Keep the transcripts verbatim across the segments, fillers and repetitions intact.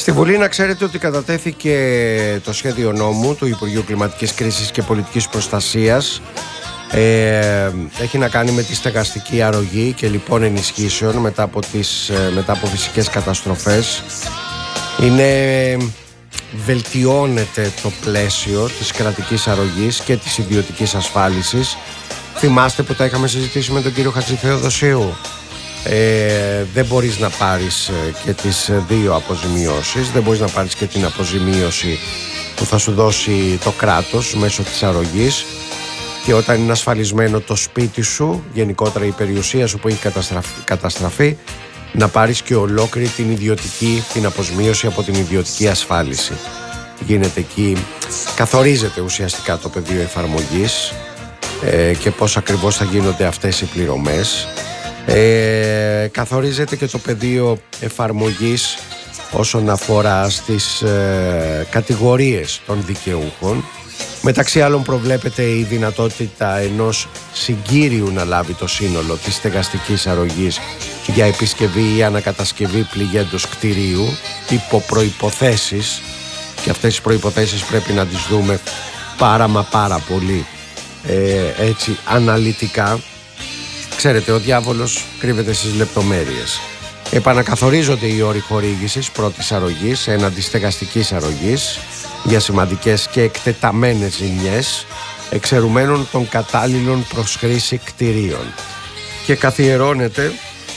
Στη Βουλή να ξέρετε ότι κατατέθηκε το σχέδιο νόμου του Υπουργείου Κλιματικής Κρίσης και Πολιτικής Προστασίας. Ε, έχει να κάνει με τη στεγαστική αρρωγή και λοιπόν ενισχύσεων μετά από, τις, μετά από φυσικές καταστροφές. Είναι, βελτιώνεται το πλαίσιο της κρατικής αρρωγής και της ιδιωτικής ασφάλισης. Θυμάστε που τα είχαμε συζητήσει με τον κύριο Χατζηθεοδοσίου. Ε, δεν μπορείς να πάρεις και τις δύο αποζημιώσεις. Δεν μπορείς να πάρεις και την αποζημίωση που θα σου δώσει το κράτος μέσω της αρρωγής. Και όταν είναι ασφαλισμένο το σπίτι σου, γενικότερα η περιουσία σου που έχει καταστραφεί, καταστραφεί, να πάρεις και ολόκληρη την ιδιωτική, την αποζημίωση από την ιδιωτική ασφάλιση. Γίνεται εκεί, καθορίζεται ουσιαστικά το πεδίο εφαρμογής ε, και πώς ακριβώς θα γίνονται αυτές οι πληρωμές. Ε, καθορίζεται και το πεδίο εφαρμογής όσον αφορά στις ε, κατηγορίες των δικαιούχων. Μεταξύ άλλων προβλέπεται η δυνατότητα ενός συγκύριου να λάβει το σύνολο της στεγαστικής αρρωγής για επισκευή ή ανακατασκευή πληγέντος κτηρίου υπό προϋποθέσεις, και αυτές οι προϋποθέσεις πρέπει να τις δούμε πάρα μα πάρα πολύ ε, έτσι αναλυτικά. Ξέρετε, ο διάβολος κρύβεται στις λεπτομέρειες. Επανακαθορίζονται οι όροι χορήγησης πρώτης αρρωγής έναντι στεγαστικής αρρωγής για σημαντικές και εκτεταμένες ζημιές εξαιρουμένων των κατάλληλων προς χρήση κτηρίων και καθιερώνεται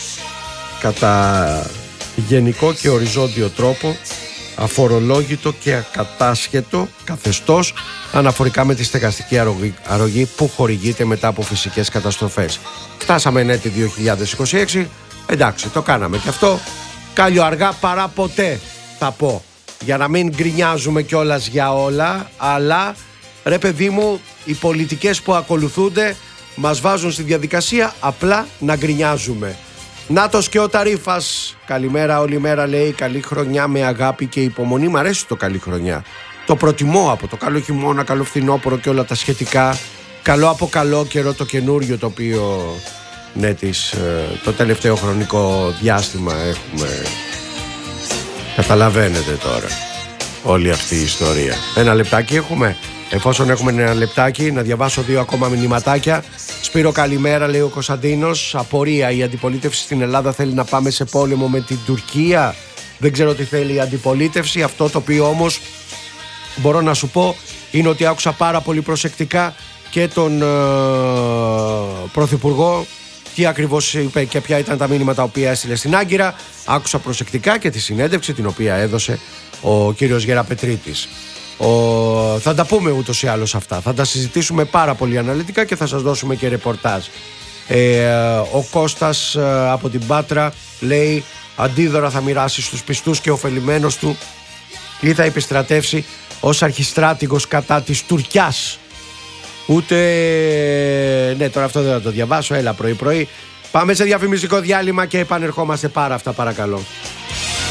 κατά γενικό και οριζόντιο τρόπο αφορολόγητο και ακατάσχετο καθεστώς αναφορικά με τη στεγαστική αρρωγή, αρρωγή που χορηγείται μετά από φυσικές καταστροφές. Φτάσαμε εν έτη δύο χιλιάδες είκοσι έξι, εντάξει, το κάναμε και αυτό. Κάλλιο αργά παρά ποτέ, θα πω, για να μην γκρινιάζουμε κιόλας για όλα, αλλά ρε παιδί μου, οι πολιτικές που ακολουθούνται μας βάζουν στη διαδικασία απλά να γκρινιάζουμε. Νάτος και ο Ταρίφας, καλημέρα όλη μέρα, λέει, καλή χρονιά με αγάπη και υπομονή. Μ' αρέσει το καλή χρονιά, το προτιμώ από το καλό χειμώνα, καλό φθινόπωρο και όλα τα σχετικά. Καλό από καλό καιρό το καινούριο το οποίο ναι, της, το τελευταίο χρονικό διάστημα έχουμε. Καταλαβαίνετε τώρα όλη αυτή η ιστορία. Ένα λεπτάκι έχουμε. Εφόσον έχουμε ένα λεπτάκι, να διαβάσω δύο ακόμα μηνυματάκια. Σπύρο, καλημέρα, λέει ο Κωνσταντίνος. Απορία, η αντιπολίτευση στην Ελλάδα θέλει να πάμε σε πόλεμο με την Τουρκία. Δεν ξέρω τι θέλει η αντιπολίτευση. Αυτό το οποίο όμως μπορώ να σου πω είναι ότι άκουσα πάρα πολύ προσεκτικά και τον ε, Πρωθυπουργό, τι ακριβώς είπε και ποια ήταν τα μήνυματα τα οποία έστειλε στην Άγκυρα. Άκουσα προσεκτικά και τη συνέντευξη την οποία έδωσε ο κύριος Γεραπετρίτης. Ο... Θα τα πούμε ούτως ή άλλως αυτά. Θα τα συζητήσουμε πάρα πολύ αναλυτικά και θα σας δώσουμε και ρεπορτάζ. Ε, ο Κώστας ε, από την Πάτρα λέει αντίδωρα θα μοιράσει στους πιστούς και ωφελημένος του ή θα επιστρατεύσει ως αρχιστράτηγος κατά της Τουρκιάς. Ούτε... Ναι, τώρα αυτό δεν θα το διαβάσω. Έλα πρωί πρωί. Πάμε σε διαφημιστικό διάλειμμα και επανερχόμαστε πάρα αυτά παρακαλώ.